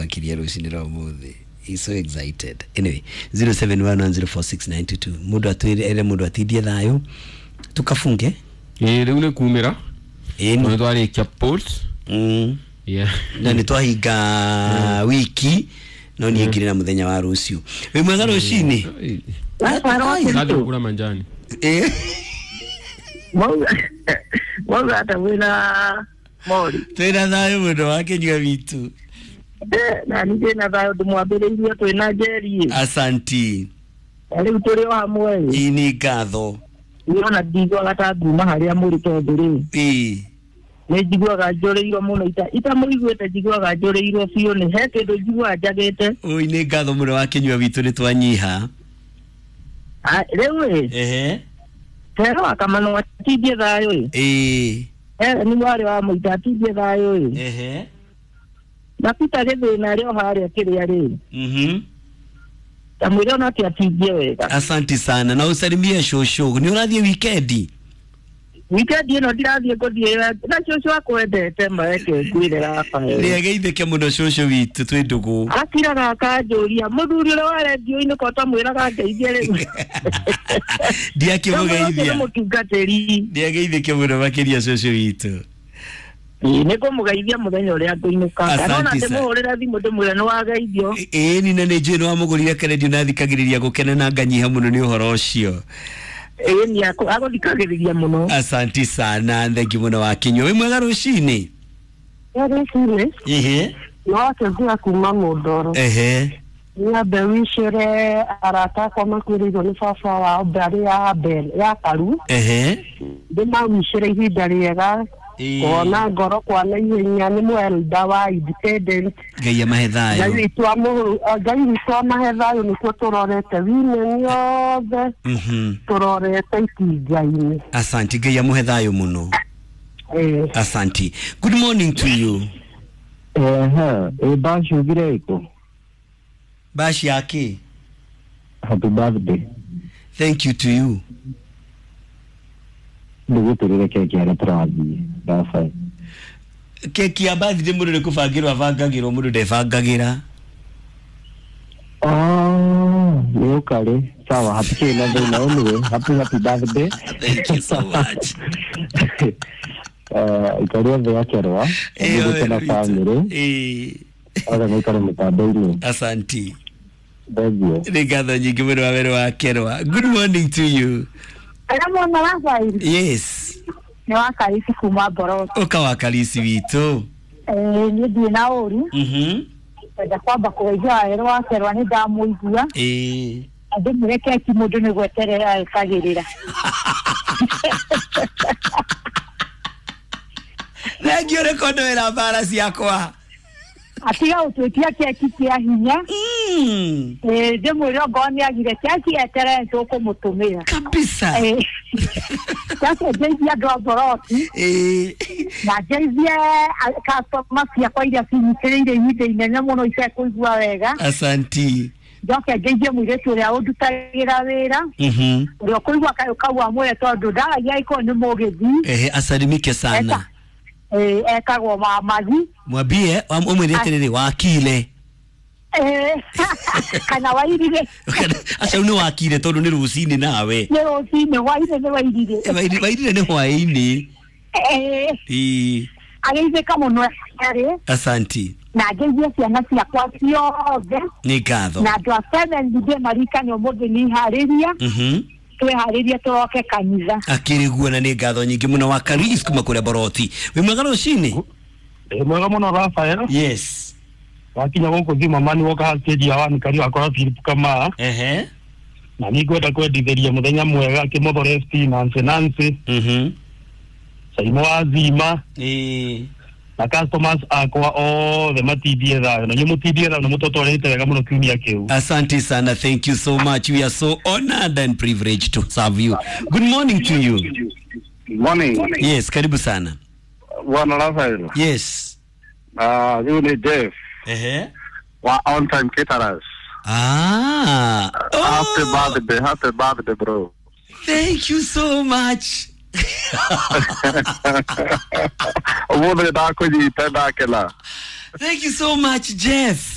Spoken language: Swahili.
makiria rucini rwa muthi. He's so excited. Anyway, 0711046922. Mundu atwire mundu atidie thayo. Tukafunge. Riu ni kumira. Ni twari kia polls. Yeah. Na ni twahinga wiki no ni ngire na muthenya wa rucio. We mwega rucini. Ndio kula manjani. Mwaga hata wina mori. Twina thayo mundu wake nywa witu. Na nije na thayo ndumwambiriirie twina njeri. Asanti. Riu turi o hamwe. Ini ngatho. Niona ndigwa gatanguma haria muri tondu ri. Ni njiguaga njoreirwo muno ita muiguite njiguaga njoreirwo biu ni he kindu njigua njagite. Oi ni ngatho muno wa Kenya witu ni twanyiha. Riu Pero akamano atidie thayo ni mwari wa muita atidie thayo na pita githina rio haria kiria ri tamwira na atidie wega. Asante sana na usalimie shosho. Ni urathie weekend? Weekend ino ndirathie guthie na shosho akwendete maeke ngwire hapa. Ni ageitheke muno shosho witu twi ndugu. Akiraga akanjuria muthuri ule wa radio ino ko tamwiraga ngeithie ri. Ndiakimugeithia. Mutungateri. Ndiageitheke muno makiria shosho witu. Niko mugeithia muthenya uria nguinuka. Kana ndimuhurira thimu ndimwira no wageithio. Ni na nije no amugurire karadio na thikagiriria gukena na nganyiha muno ni uhoro ucio. Ni agothikagiriria muno. Asante sana thank you muno wa Kinyo. We mwega rucini? Rucini. No tuzia kuma Mudoro. Ni bewichere arata kwa makwirizo ni fafa wa bari ya bel ya karu. Ndima wichere ihinda riega. Kona ngoro kwa na ihenya ni mwelda wa independent. Ngai amahethayo. Ngai witwa mahethayo nikuo turorete wine yothe. Turorete itinga-ini. Asante Ngai amuhethayo muno. Asante. Good morning to you. Bashi ugireko. Bashi yake. Happy birthday. Thank you to you. Ndugu turire keki ya trazi. Dafa. Keki ya birthday mundu ni kubangirwa bangagirwo mundu ndebangagira. Ni ukare. Sawa, happy happy birthday. Thank you so much. Ikaria vya kerwa. Ndugu family. Ora mwikare mtabeli. Asante. Bego. Rigatho nyingi mundu wa wero wa kerwa. Good morning to you. Yes. Ni wakalisi kuma Boroto. Ukawakalisi witu. Ni dina uru. Kwenda kwamba kuweja ero wakerwa ni ndamuigua. Ande mureke ki mundu ni gweterera akagirira. Nagio rekondo era barasi yakwa. Atiga utwekia keki kia hinya. Ndimwira ngoni agire keki etere ntoko mutumira. Kabisa. Sasa jeizia Boroto. Na jeizia customer cia kwa iria cinyitiriire ihinda inene muno ice kuigua wega. Asanti. Ndoke jeizia mwiretu uria undutagira wira. Uria kuigua kawa mwe tondu ndagia iko ni mugithi. Asalimike sana. Ekagwo mamazi. Mwambie umwirete wakile. Kana wairire. Acha ni wakile tondu ni rucini nawe. Ni rucini wairire ni wairire. Wairire ni hwaini. Ageize kama no yari. Asanti. Na ageize ciana cia kwa ciothe. Ni ngatho. Na andũ a seven ndie marika ni umuthi ni hariria. Twehariria turoke kanitha. Akiriguo na ni ngatho nyingi muno wa Karis kuma kule Boroti. We mwega rucini? Mwega muno Rafael. Yes. Wakinya goko thima mani woka stage ya wani kari akora Philip kama. Na ni kwenda kwendithĩria muthenya mwega Kimothoro FT Nancy. Saimo azima. Na customers akwa the matidie thayo na nyumutidie thayo na mutoto orete wega muno kiumia kiu. Asante sana, thank you so much. We are so honored and privileged to serve you. Good morning to you. Morning. Yes, karibu sana. Bwana Rafael. Yes. You ni Jeff. Wa on time caterers. Happy birthday bro. Thank you so much. Thank you so much, Jeff.